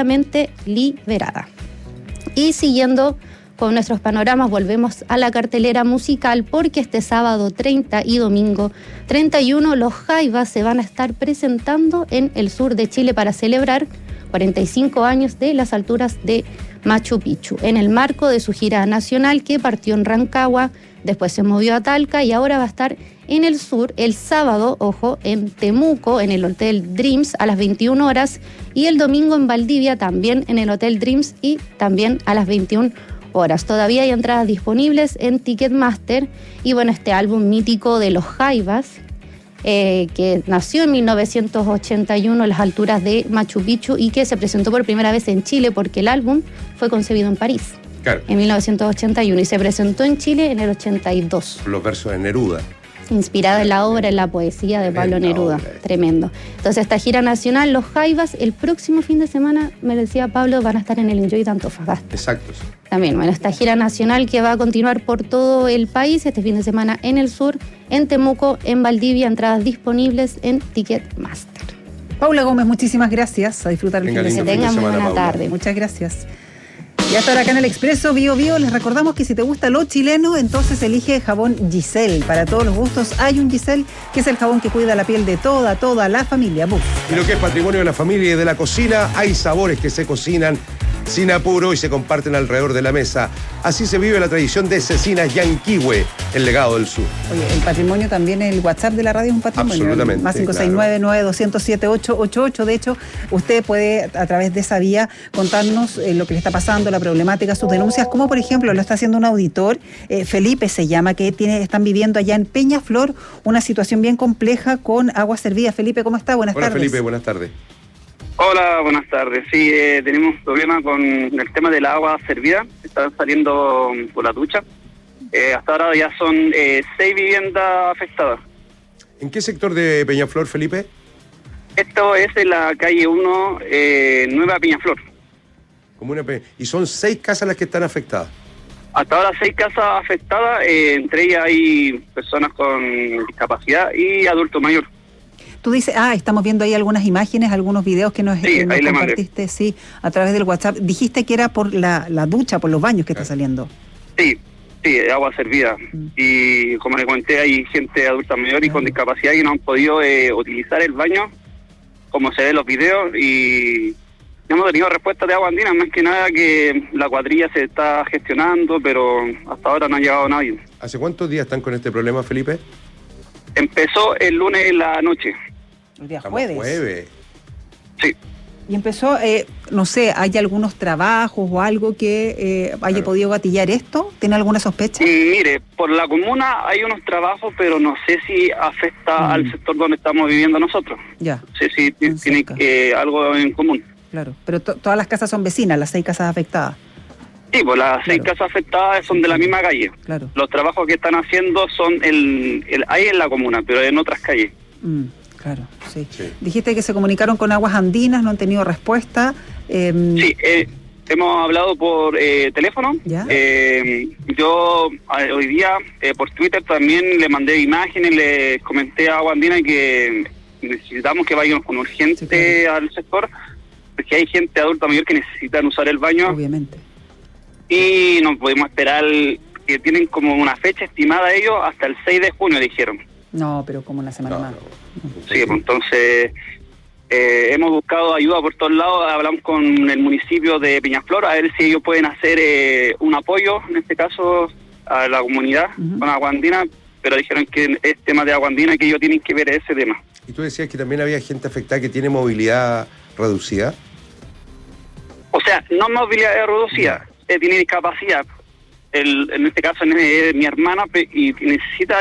completamente liberada. Y siguiendo con nuestros panoramas, volvemos a la cartelera musical porque este sábado 30 y domingo 31 los Jaivas se van a estar presentando en el sur de Chile para celebrar 45 años de las alturas de Machu Picchu, en el marco de su gira nacional que partió en Rancagua, después se movió a Talca y ahora va a estar en el sur el sábado, ojo, en Temuco, en el Hotel Dreams a las 21 horas y el domingo en Valdivia también en el Hotel Dreams y también a las 21 horas. Todavía hay entradas disponibles en Ticketmaster y bueno, este álbum mítico de los Jaivas, que nació en 1981 a las alturas de Machu Picchu y que se presentó por primera vez en Chile porque el álbum fue concebido en París, claro, en 1981 y se presentó en Chile en el 82. Los versos de Neruda. Inspirada en la obra, en la poesía de Pablo Neruda. Tremendo. Entonces, esta gira nacional, los Jaivas, el próximo fin de semana, me decía Pablo, van a estar en el Enjoy de Antofagasta. Exacto. También, bueno, esta gira nacional que va a continuar por todo el país, este fin de semana en el sur, en Temuco, en Valdivia, entradas disponibles en Ticketmaster. Paula Gómez, muchísimas gracias. A disfrutar el fin de semana. Que tengan buena tarde. Muchas gracias. Y hasta ahora acá en el Expreso Bio Bio les recordamos que si te gusta lo chileno, entonces elige jabón Giselle. Para todos los gustos hay un Giselle, que es el jabón que cuida la piel de toda la familia. Buf. Y lo que es patrimonio de la familia y de la cocina, hay sabores que se cocinan sin apuro y se comparten alrededor de la mesa. Así se vive la tradición de Cecinas Yanquihue, el legado del sur. Oye, el patrimonio también, el WhatsApp de la radio es un patrimonio. Absolutamente. Más 569-9207-888. De hecho, usted puede a través de esa vía contarnos lo que le está pasando, la problemática, sus denuncias, como por ejemplo lo está haciendo un auditor, Felipe se llama, que están viviendo allá en Peñaflor una situación bien compleja con agua servida. Felipe, ¿cómo está? Buenas tardes. Hola Felipe, buenas tardes. Hola, buenas tardes. Sí, tenemos problemas con el tema del agua servida. Están saliendo por la ducha. Hasta ahora ya son 6 viviendas afectadas. ¿En qué sector de Peñaflor, Felipe? Esto es en la calle 1, Nueva Peñaflor. Y son 6 casas las que están afectadas. Hasta ahora 6 casas afectadas, entre ellas hay personas con discapacidad y adulto mayor. Tú dices, estamos viendo ahí algunas imágenes, algunos videos que nos compartiste, sí, a través del WhatsApp. Dijiste que era por la ducha, por los baños que está saliendo. Sí, agua servida. Y como le comenté, hay gente adulta mayor y con discapacidad que no han podido utilizar el baño, como se ve en los videos, y hemos tenido respuestas de Agua Andina, más que nada que la cuadrilla se está gestionando, pero hasta ahora no ha llegado nadie. ¿Hace cuántos días están con este problema, Felipe? Empezó el lunes en la noche. El día jueves. Sí. Y empezó, no sé, ¿hay algunos trabajos o algo que haya podido gatillar esto? ¿Tiene alguna sospecha? Mire, por la comuna hay unos trabajos, pero no sé si afecta al sector donde estamos viviendo nosotros. Ya. No sé si tiene algo en común. Claro, pero todas las casas son vecinas, las 6 casas afectadas. Sí, pues las 6 casas afectadas son de la misma calle. Claro. Los trabajos que están haciendo son ahí en la comuna, pero en otras calles. Claro, sí. Dijiste que se comunicaron con Aguas Andinas, no han tenido respuesta. Sí, hemos hablado por teléfono. ¿Ya? Yo hoy día por Twitter también le mandé imágenes, le comenté a Aguas Andinas que necesitamos que vayan con urgente al sector, porque hay gente adulta mayor que necesitan usar el baño. Obviamente. Y no podemos esperar, que tienen como una fecha estimada ellos hasta el 6 de junio, dijeron. No, pero como una semana más. Sí, pues entonces hemos buscado ayuda por todos lados, hablamos con el municipio de Peñaflor a ver si ellos pueden hacer un apoyo, en este caso, a la comunidad con Agua Andina, pero dijeron que es tema de Agua Andina, que ellos tienen que ver ese tema. Y tú decías que también había gente afectada que tiene movilidad reducida. O sea, no movilidad reducida, tiene discapacidad. En este caso es mi hermana y necesita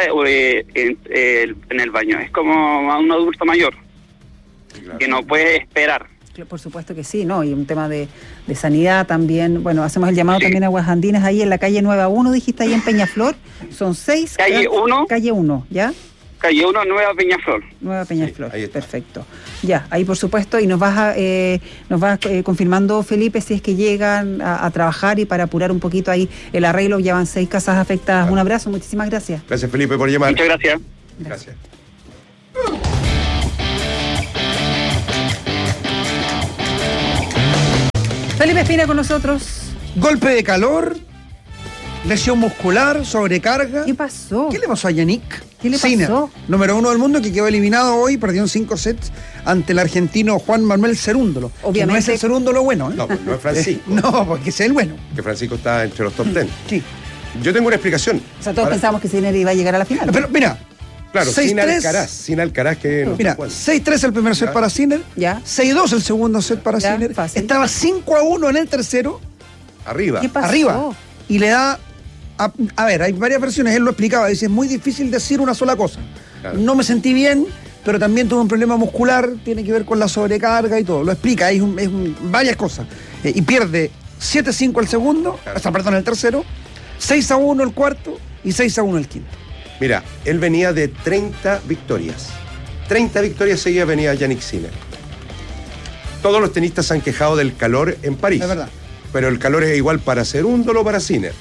en el baño. Es como un adulto mayor, que no puede esperar. Por supuesto que sí, ¿no? Y un tema de sanidad también. Bueno, hacemos el llamado también a Aguas Andinas ahí en la calle Nueva 1, dijiste ahí en Peñaflor. Son 6. Calle 1. Calle 1, ¿ya? Calle 1, Nueva Peñaflor. Nueva Peñaflor, sí, perfecto. Ya, ahí por supuesto, y nos vas confirmando, Felipe, si es que llegan a trabajar y para apurar un poquito ahí el arreglo. Ya van 6 casas afectadas. Un abrazo, muchísimas gracias. Gracias, Felipe, por llamar. Muchas gracias. Gracias. Felipe Espina con nosotros. Golpe de calor, lesión muscular, sobrecarga. ¿Qué pasó? ¿Qué le pasó a Yannick ¿Qué le Sinner, pasó? número 1 del mundo, que quedó eliminado hoy, perdió en 5 sets ante el argentino Juan Manuel Cerúndolo? Obviamente. Que no es el Cerúndolo bueno, ¿eh? No, no es Francisco. No, porque es el bueno. Que Francisco está entre los top 10. Sí. Yo tengo una explicación. O sea, todos pensábamos que Sinner iba a llegar a la final. Pero mira, Claro, 6-3. sin Alcaraz que no mira, juega. 6-3 el primer set Ya. para Sinner, Ya. 6-2 el segundo set para Ya, Sinner, fácil. estaba 5-1 en el tercero, Arriba. ¿Qué pasó? arriba, y le da... A ver, hay varias versiones, él lo explicaba, dice, es muy difícil decir una sola cosa. Claro. No me sentí bien, pero también tuve un problema muscular, tiene que ver con la sobrecarga y todo. Lo explica, varias cosas. Y pierde 7-5 el segundo, Claro. o sea, perdón, el tercero, 6-1 el cuarto y 6-1 el quinto. Mira, él venía de 30 victorias. 30 victorias seguidas venía Yannick Sinner. Todos los tenistas se han quejado del calor en París. Es verdad. Pero el calor es igual para Cerúndolo o para Sinner.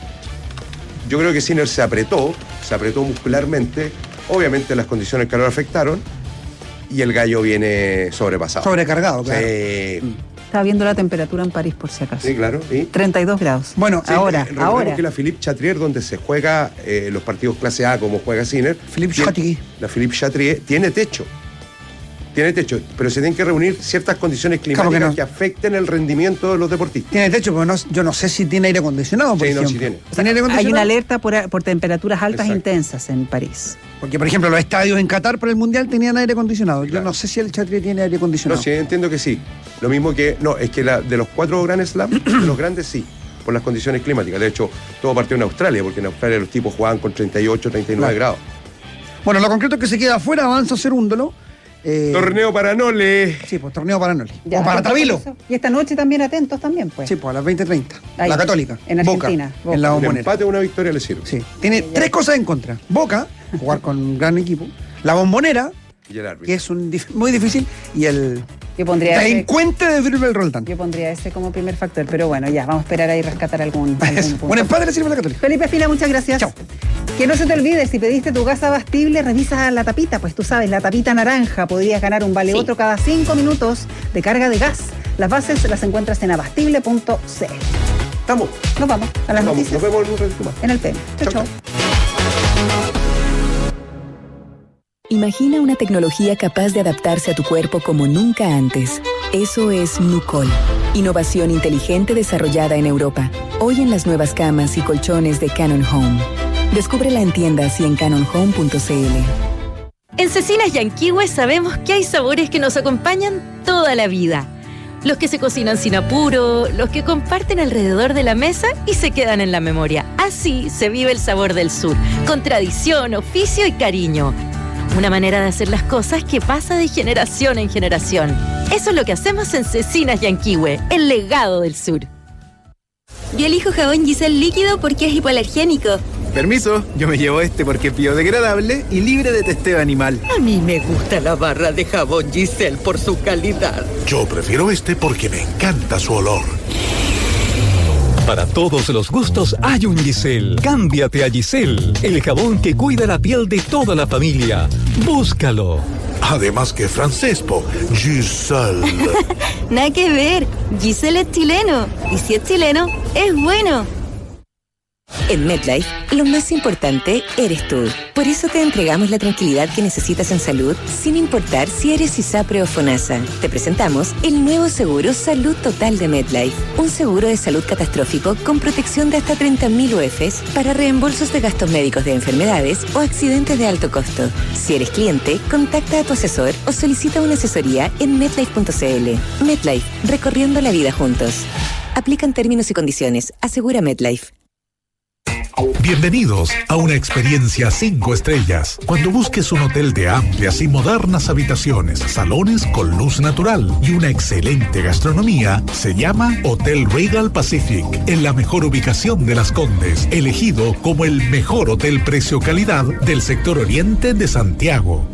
Yo creo que Sinner se apretó muscularmente. Obviamente las condiciones del calor afectaron y el gallo viene sobrepasado. Sobrecargado, claro. Sí, Estaba viendo la temperatura en París, por si acaso. sí, claro. ¿Sí? 32 grados. Bueno, Sí, ahora. recordemos que la Philippe Chatrier, donde se juega los partidos clase A como juega Sinner, Philippe tiene- Chatrier. la Philippe Chatrier tiene techo. Tiene techo, pero se tienen que reunir ciertas condiciones climáticas Claro que no. que afecten el rendimiento de los deportistas. Tiene techo, pero yo no sé si tiene aire acondicionado, por Sí, no, ejemplo. sí tiene. ¿Tiene aire Hay acondicionado? una alerta por temperaturas altas Exacto. intensas en París. Porque, por ejemplo, los estadios en Qatar para el Mundial tenían aire acondicionado. Yo Claro. no sé si el Chatrier tiene aire No, acondicionado. sí, entiendo que sí. Lo mismo que, no, es que de los 4 Grand Slam, de los grandes sí, por las condiciones climáticas. De hecho, todo partió en Australia, porque en Australia los tipos jugaban con 38, 39 Claro. grados. Bueno, lo concreto es que se queda afuera, avanza Cerúndolo. Torneo para Nole. Sí, pues torneo para Noli. Ya, O para Tabilo. Y esta noche también atentos también, pues. Sí, pues a las 20:30. Ahí, La Católica. en Argentina, Boca, Boca. en la Un Bombonera. empate o una victoria le sirve. Sí. Tiene 3 cosas en contra. Boca, jugar con un gran equipo. La Bombonera, Y el árbitro. que es muy difícil. Y el Yo pondría ese, delincuente de Virgil Roldán. yo pondría ese como primer factor, pero bueno, ya, vamos a esperar ahí rescatar algún punto. Un empate le sirve a la Católica. Felipe Espina, muchas gracias. Chao. Que no se te olvide, si pediste tu gas abastible, revisa la tapita, pues tú sabes, la tapita naranja, podrías ganar un vale otro cada 5 minutos de carga de gas. Las bases las encuentras en abastible.cl. Estamos. Nos vamos a las Vamos, noticias nos vemos en un ratito más. en el PM. Chau, Chau, chau. Imagina una tecnología capaz de adaptarse a tu cuerpo como nunca antes. Eso es Nucol. Innovación inteligente desarrollada en Europa. Hoy en las nuevas camas y colchones de Canon Home. Descúbrela en tiendas y en canonhome.cl. En Cecinas Yanquihue sabemos que hay sabores que nos acompañan toda la vida. Los que se cocinan sin apuro, los que comparten alrededor de la mesa y se quedan en la memoria. Así se vive el sabor del sur, con tradición, oficio y cariño. Una manera de hacer las cosas que pasa de generación en generación. Eso es lo que hacemos en Cecinas Yanquihue, el legado del sur. Yo elijo jabón Giselle líquido porque es hipoalergénico. Permiso, yo me llevo este porque es biodegradable y libre de testeo animal. A mí me gusta la barra de jabón Giselle por su calidad. Yo prefiero este porque me encanta su olor. Para todos los gustos hay un Giselle. Cámbiate a Giselle, el jabón que cuida la piel de toda la familia. Búscalo. Además que francés, po. Giselle. Nada que ver, Giselle es chileno. Y si es chileno, es bueno. En MetLife, lo más importante eres tú. Por eso te entregamos la tranquilidad que necesitas en salud, sin importar si eres ISAPRE o FONASA. Te presentamos el nuevo seguro Salud Total de MetLife. Un seguro de salud catastrófico con protección de hasta 30.000 UFs para reembolsos de gastos médicos de enfermedades o accidentes de alto costo. Si eres cliente, contacta a tu asesor o solicita una asesoría en MetLife.cl. MetLife, recorriendo la vida juntos. Aplican términos y condiciones. Asegura MetLife. Bienvenidos a una experiencia 5 estrellas. Cuando busques un hotel de amplias y modernas habitaciones, salones con luz natural y una excelente gastronomía, se llama Hotel Regal Pacific, en la mejor ubicación de Las Condes, elegido como el mejor hotel precio-calidad del sector oriente de Santiago.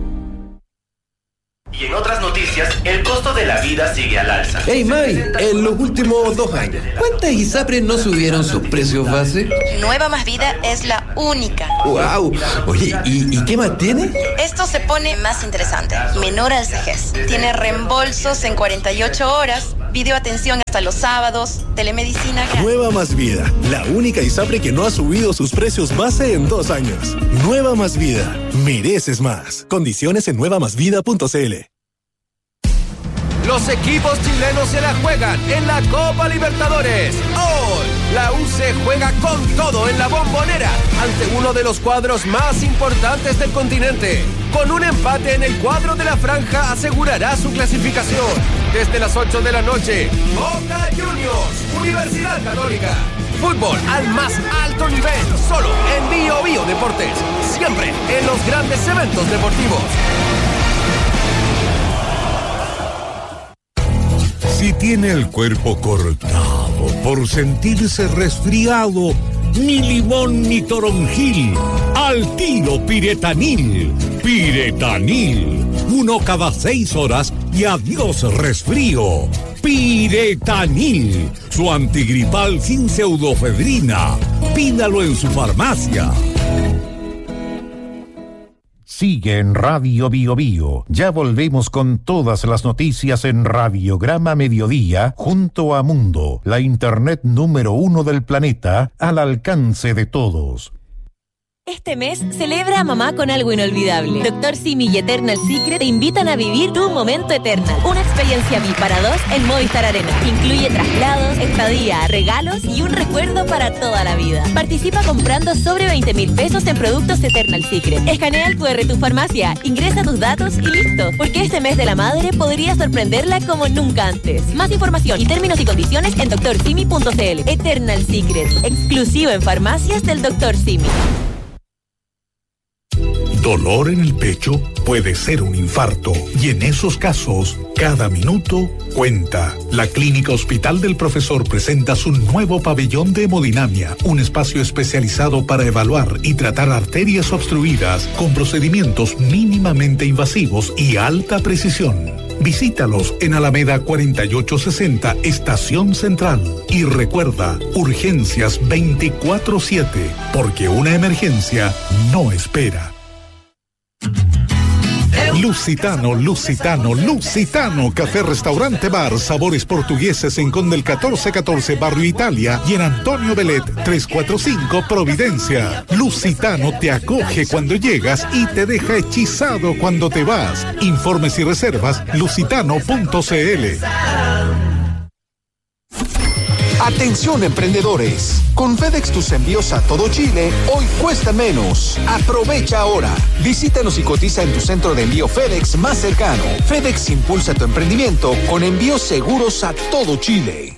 Y en otras noticias, el costo de la vida sigue al alza. Hey May, en los últimos 2 años, ¿cuántas ISAPRES no subieron sus precios base? Nueva Más Vida es la única. ¡Wow! Oye, ¿y qué más tiene? Esto se pone más interesante. Menor al CGES. Tiene reembolsos en 48 horas videoatención hasta los sábados, telemedicina. Nueva Más Vida, la única ISAPRE que no ha subido sus precios base en 2 años. Nueva Más Vida, mereces más. Condiciones en nuevamásvida.cl. Los equipos chilenos se la juegan en la Copa Libertadores. Hoy, la UC juega con todo en la Bombonera ante uno de los cuadros más importantes del continente. Con un empate en el cuadro de la franja asegurará su clasificación. Desde las 8 de la noche, Boca Juniors, Universidad Católica. Fútbol al más alto nivel, solo en Bio Deportes. Siempre en los grandes eventos deportivos. Si tiene el cuerpo cortado por sentirse resfriado, ni limón ni toronjil, al tiro Piretanil. Piretanil, 1 cada 6 horas y adiós resfrío. Piretanil, su antigripal sin pseudofedrina. Pídalo en su farmacia. Sigue en Radio Bio Bio. Ya volvemos con todas las noticias en Radiograma Mediodía junto a Mundo, la internet número 1 del planeta, al alcance de todos. Este mes celebra a mamá con algo inolvidable. Dr. Simi y Eternal Secret te invitan a vivir tu momento Eternal. Una experiencia VIP para 2 en Movistar Arena. Incluye traslados, estadía, regalos y un recuerdo para toda la vida. Participa comprando sobre 20.000 pesos en productos Eternal Secret. Escanea el QR tu farmacia, ingresa tus datos y listo. Porque este mes de la madre podría sorprenderla como nunca antes. Más información y términos y condiciones en drsimi.cl. Eternal Secret, exclusivo en farmacias del Dr. Simi. Dolor en el pecho puede ser un infarto y en esos casos, cada minuto cuenta. La Clínica Hospital del Profesor presenta su nuevo pabellón de hemodinamia, un espacio especializado para evaluar y tratar arterias obstruidas con procedimientos mínimamente invasivos y alta precisión. Visítalos en Alameda 4860, Estación Central. Y recuerda, urgencias 24/7, porque una emergencia no espera. Lusitano, Lusitano, Lusitano, café, restaurante, bar, sabores portugueses en Conde el 1414, Barrio Italia, y en Antonio Belet 345, Providencia. Lusitano te acoge cuando llegas y te deja hechizado cuando te vas. Informes y reservas, lusitano.cl. Atención emprendedores, con FedEx tus envíos a todo Chile hoy cuestan menos. Aprovecha ahora. Visítanos y cotiza en tu centro de envío FedEx más cercano. FedEx impulsa tu emprendimiento con envíos seguros a todo Chile.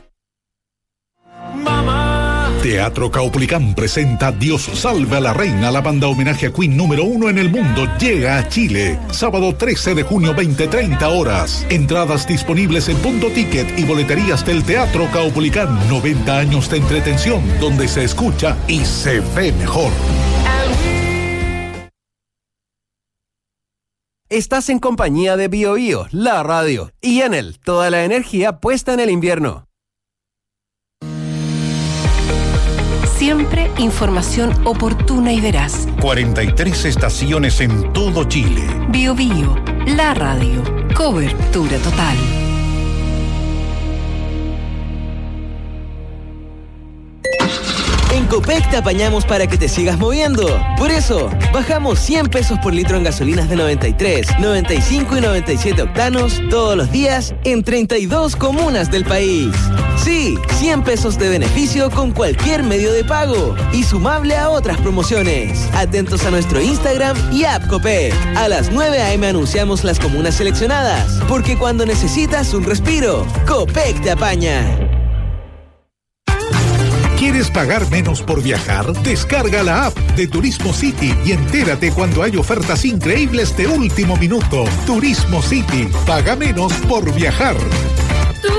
Teatro Caupolicán presenta Dios salve a la reina. La banda homenaje a Queen número 1 en el mundo llega a Chile. Sábado 13 de junio, 20:30 horas. Entradas disponibles en Punto Ticket y boleterías del Teatro Caupolicán. 90 años de entretención donde se escucha y se ve mejor. Estás en compañía de Bio Bio, la radio, y Enel, toda la energía puesta en el invierno. Siempre información oportuna y veraz. 43 estaciones en todo Chile. Bio Bio, la radio. Cobertura total. En Copec te apañamos para que te sigas moviendo. Por eso, bajamos 100 pesos por litro en gasolinas de 93, 95 y 97 octanos todos los días en 32 comunas del país. Sí, 100 pesos de beneficio con cualquier medio de pago y sumable a otras promociones. Atentos a nuestro Instagram y app Copec. A las 9 a.m. anunciamos las comunas seleccionadas, porque cuando necesitas un respiro, Copec te apaña. ¿Quieres pagar menos por viajar? Descarga la app de Turismo City y entérate cuando hay ofertas increíbles de último minuto. Turismo City, paga menos por viajar.